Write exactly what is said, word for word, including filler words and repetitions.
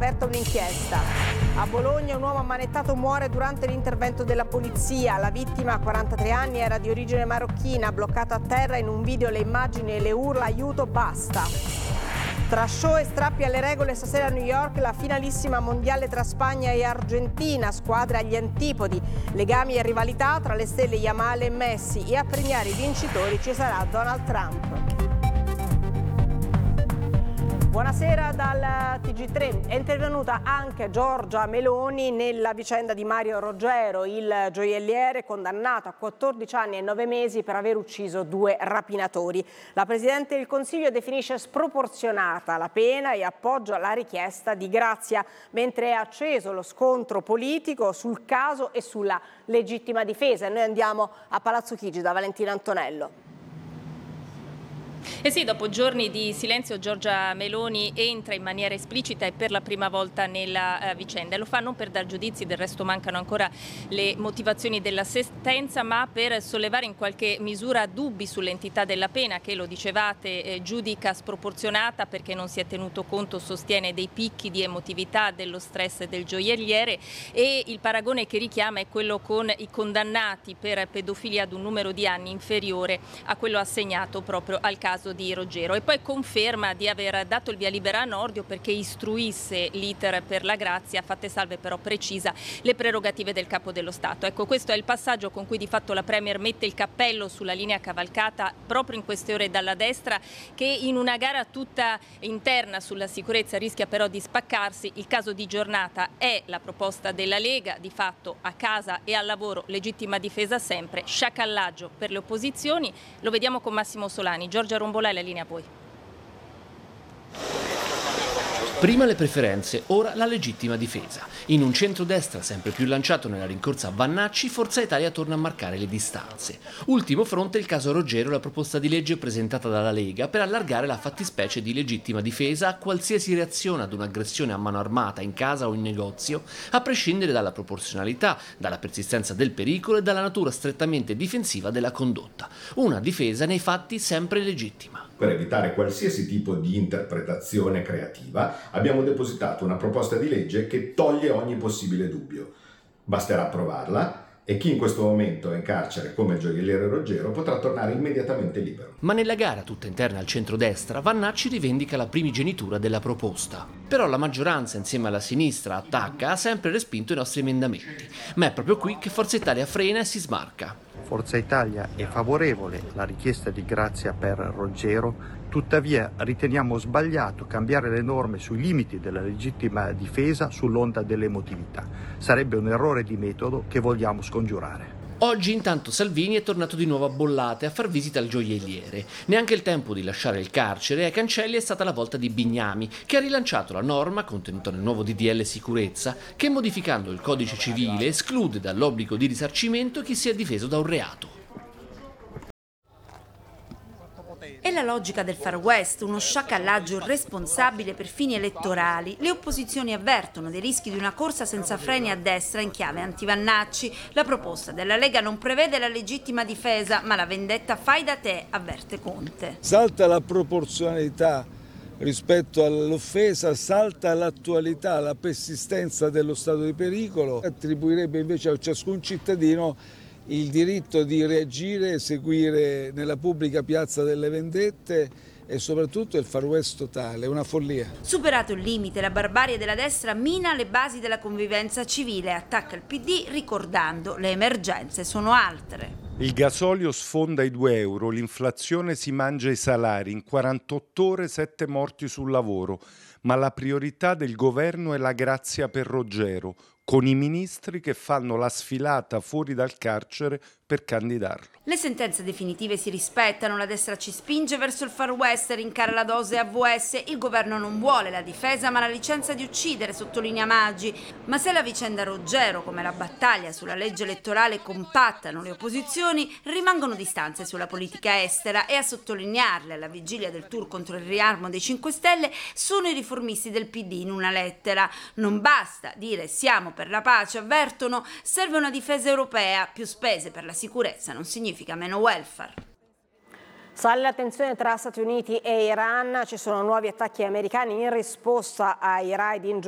aperta un'inchiesta. A Bologna un uomo ammanettato muore durante l'intervento della polizia. La vittima, quarantatré anni, era di origine marocchina, bloccata a terra. In un video le immagini e le urla aiuto, basta. Tra show e strappi alle regole, stasera a New York la finalissima mondiale tra Spagna e Argentina, squadre agli antipodi, legami e rivalità tra le stelle Yamal e Messi, e a premiare i vincitori ci sarà Donald Trump. Buonasera dal T G tre. È intervenuta anche Giorgia Meloni nella vicenda di Mario Roggero, il gioielliere condannato a quattordici anni e nove mesi per aver ucciso due rapinatori. La Presidente del Consiglio definisce sproporzionata la pena e appoggia la richiesta di grazia, mentre è acceso lo scontro politico sul caso e sulla legittima difesa. Noi andiamo a Palazzo Chigi da Valentina Antonello. Eh sì, dopo giorni di silenzio Giorgia Meloni entra in maniera esplicita e per la prima volta nella uh, vicenda. Lo fa non per dar giudizi, del resto mancano ancora le motivazioni della sentenza, ma per sollevare in qualche misura dubbi sull'entità della pena che, lo dicevate, eh, giudica sproporzionata perché non si è tenuto conto, sostiene, dei picchi di emotività, dello stress del gioielliere, e il paragone che richiama è quello con i condannati per pedofilia ad un numero di anni inferiore a quello assegnato proprio al caso di Roggero, e poi conferma di aver dato il via libera a Nordio perché istruisse l'iter per la grazia, fatte salve però, precisa, le prerogative del Capo dello Stato. Ecco, questo è il passaggio con cui di fatto la Premier mette il cappello sulla linea cavalcata proprio in queste ore dalla destra, che in una gara tutta interna sulla sicurezza rischia però di spaccarsi. Il caso di giornata è la proposta della Lega, di fatto a casa e al lavoro legittima difesa sempre, sciacallaggio per le opposizioni. Lo vediamo con Massimo Solani. Giorgia Rombolai, la linea a voi. Prima le preferenze, ora la legittima difesa. In un centrodestra sempre più lanciato nella rincorsa a Vannacci, Forza Italia torna a marcare le distanze. Ultimo fronte il caso Roggero, la proposta di legge presentata dalla Lega per allargare la fattispecie di legittima difesa a qualsiasi reazione ad un'aggressione a mano armata in casa o in negozio, a prescindere dalla proporzionalità, dalla persistenza del pericolo e dalla natura strettamente difensiva della condotta. Una difesa nei fatti sempre legittima. Per evitare qualsiasi tipo di interpretazione creativa, abbiamo depositato una proposta di legge che toglie ogni possibile dubbio. Basterà approvarla e chi in questo momento è in carcere come il gioielliere Roggero potrà tornare immediatamente libero. Ma nella gara tutta interna al centrodestra, Vannacci rivendica la primigenitura della proposta. Però la maggioranza, insieme alla sinistra, attacca, ha sempre respinto i nostri emendamenti. Ma è proprio qui che Forza Italia frena e si smarca. Forza Italia è favorevole alla richiesta di grazia per Roggero, tuttavia riteniamo sbagliato cambiare le norme sui limiti della legittima difesa sull'onda dell'emotività. Sarebbe un errore di metodo che vogliamo scongiurare. Oggi intanto Salvini è tornato di nuovo a Bollate a far visita al gioielliere. Neanche il tempo di lasciare il carcere ai cancelli è stata la volta di Bignami, che ha rilanciato la norma contenuta nel nuovo D D L sicurezza, che modificando il codice civile esclude dall'obbligo di risarcimento chi si è difeso da un reato. È la logica del Far West, uno sciacallaggio irresponsabile per fini elettorali. Le opposizioni avvertono dei rischi di una corsa senza freni a destra in chiave anti-Vannacci. La proposta della Lega non prevede la legittima difesa, ma la vendetta fai da te, avverte Conte. Salta la proporzionalità rispetto all'offesa, salta l'attualità, la persistenza dello stato di pericolo, attribuirebbe invece a ciascun cittadino il diritto di reagire, eseguire nella pubblica piazza delle vendette e soprattutto il Far West totale, una follia. Superato il limite, la barbarie della destra mina le basi della convivenza civile, attacca il P D ricordando le emergenze sono altre. Il gasolio sfonda i due euro, l'inflazione si mangia i salari, in quarantotto ore sette morti sul lavoro, ma la priorità del governo è la grazia per Roggero, con i ministri che fanno la sfilata fuori dal carcere per candidarlo. Le sentenze definitive si rispettano, la destra ci spinge verso il Far West, rincara la dose A V S, il governo non vuole la difesa ma la licenza di uccidere, sottolinea Maggi. Ma se la vicenda Roggero, come la battaglia sulla legge elettorale compattano le opposizioni, rimangono distanze sulla politica estera, e a sottolinearle alla vigilia del tour contro il riarmo dei cinque Stelle sono i riformisti del P D in una lettera. Non basta dire siamo per la pace, avvertono, serve una difesa europea, più spese per la sicurezza non significa meno welfare. Sale la tensione tra Stati Uniti e Iran, ci sono nuovi attacchi americani in risposta ai raid in